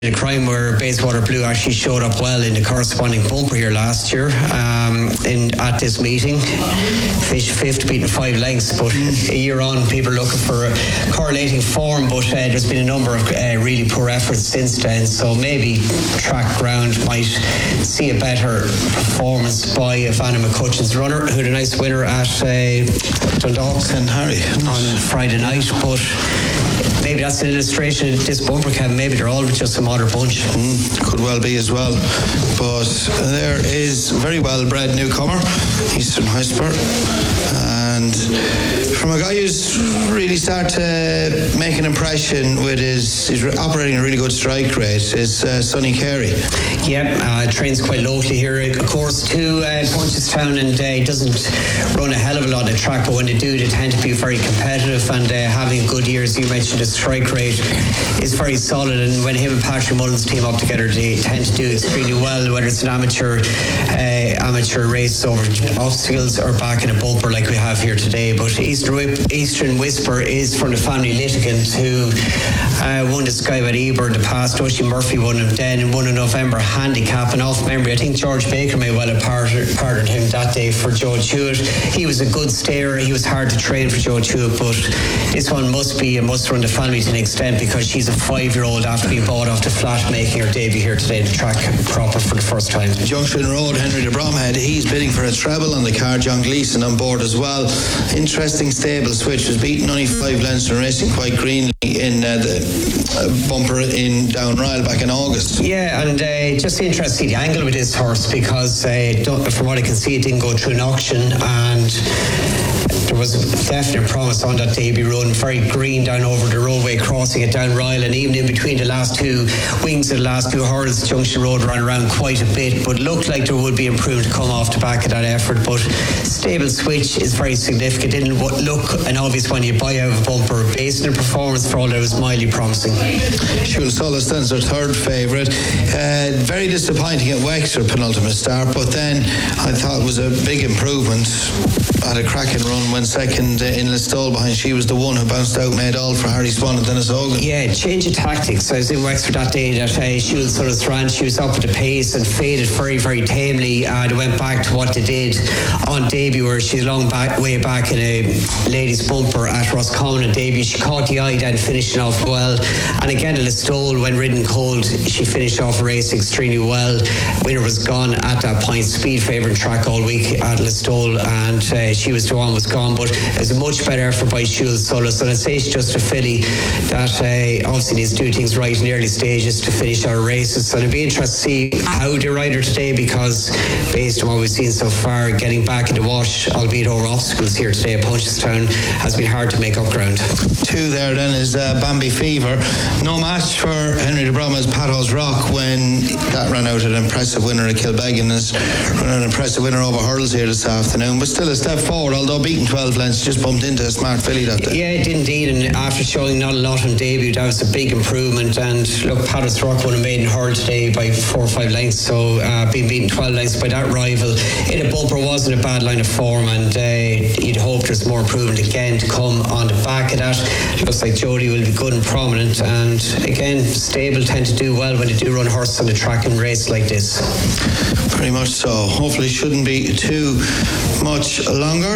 The crime where Bayswater Blue actually showed up well in the corresponding bumper here last year at this meeting. Finished fifth, beaten 5 lengths, but a year on, people are looking for a correlating form, but there's been a number of really poor efforts since then, so maybe track ground might see a better performance by Vanna McCutcheon's runner, who had a nice winner at Dundalk and Harry on Friday night, but maybe that's an illustration of this bumper, Kevin. Maybe they're all just some other bunch. Could well be as well. But there is a very well bred newcomer, Eastern Whisper, and from a guy who's really started to make an impression with he's operating a really good strike rate, is Sonny Carey. Yep, trains quite locally here, of course, to Punchestown, and doesn't run a hell of a lot of track, but when they do, they tend to be very competitive, and having good years. You mentioned the strike rate is very solid, and when him and Patrick Mullen's team up together, they tend to do extremely well, whether it's an amateur race over obstacles or back in a bumper like we have here today. But Eastern Whisper is from the family litigant who won the Sky by Eber in the past. Oisin Murphy won him then and won a November handicap, and off memory I think George Baker may well have pardoned him that day for Joe Hewitt. He was a good stayer, he was hard to train for Joe Hewitt, but this one must run the family to an extent, because she's a 5-year-old after being bought off the flat, making her debut here today in the track proper for the first time. Junction Road, Henry de Bromhead, he's bidding for a treble on the car. John Gleeson on board as well. Interesting stable switch, was beaten only 5 lengths and racing quite greenly in the bumper in Down Ryle back in August. Yeah, and just interesting to see the angle with this horse, because from what I can see, it didn't go through an auction, and there was a definite promise on that debut run, very green down over the roadway, crossing it down Ryle, and even in between the last two wings of the last two hurdles, Junction Road ran around quite a bit, but looked like there would be improvement to come off the back of that effort. But stable switch is very significant. Didn't look an obvious when you buy out of a bumper. Based on the performance, for all that, was mildly promising. Shul Sullivan's their third favourite. Very disappointing at Wexford penultimate start, but then I thought it was a big improvement. Had a cracking run, went second in Listowel behind. She was the one who bounced out, made all for Harry Swan and Dennis Hogan. Yeah, change of tactics. I was in Wexford that day that Shul Sullivan ran. She was up at the pace and faded very, very tamely. They went back to what they did on debut, where she's way back in a ladies bumper at Roscommon on debut. She caught the eye then, finishing off well. And again at Listowel, when ridden cold, she finished off a race extremely well. Winner was gone at that point. Speed favourite track all week at Listowel, and she was the one was gone, but it was a much better effort by Shul Sullivan. So I'd say it's just a filly that obviously needs to do things right in the early stages to finish our races. So it'll be interesting to see how they ride her today, because based on what we've seen so far, getting back in the wash, albeit over obstacles here today at Punchestown, has been hard to make up ground. 2 there then is Bambi Fever. No match for Henry de Bromhead's Patos Rock when that ran out an impressive winner at Kilbeggan. Has run an impressive winner over hurdles here this afternoon, but still a step forward, although beaten 12 lengths, just bumped into a smart filly that day. Yeah, it did indeed, and after showing not a lot on debut, that was a big improvement. And look, Patos Rock won a maiden hurdle today by 4 or 5 lengths, so being beaten 12 lengths by that rival in a bumper wasn't a bad line of form, and you'd hope there's more improvement again to come on the back of that. Looks like Jody will be good and prominent, and again, stable tend to do well when they do run horses on the track and race like this. Very much so. Hopefully shouldn't be too much longer.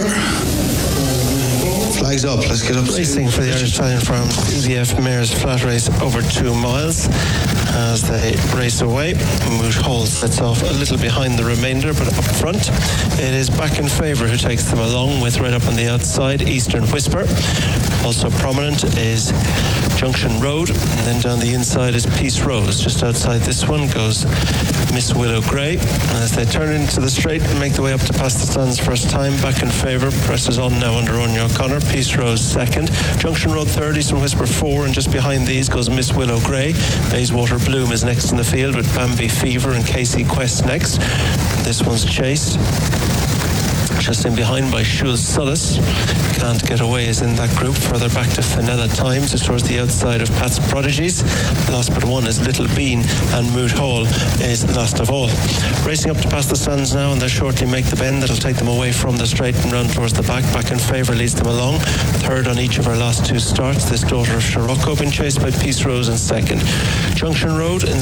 Flags up, let's get up. Racing for the Irish Stallion from VF Mares flat race over 2 miles as they race away. Moot Hall sets off a little behind the remainder, but up front it is Back in Favour who takes them along with, right up on the outside, Eastern Whisper. Also prominent is Junction Road, and then down the inside is Peace Rose. Just outside this one goes Miss Willow Grey. As they turn into the straight and make their way up to past the stands first time, Back in Favour presses on now under Anya O'Connor. Peace Rose second. Junction Road third, Eastern Whisper 4, and just behind these goes Miss Willow Grey. Bayswater Bloom is next in the field with Bambi Fever and Casey Quest next. This one's chased just in behind by Shul Sullis. Can't Get Away is in that group. Further back to Fenella Times, just towards the outside of Pat's Prodigies. Last but one is Little Bean, and Moot Hall is last of all. Racing up to past the stands now, and they'll shortly make the bend that'll take them away from the straight and round towards the back. Back in Favour leads them along. Third on each of our last 2 starts. This Daughter of Sirocco been chased by Peace Rose in second. Junction Road in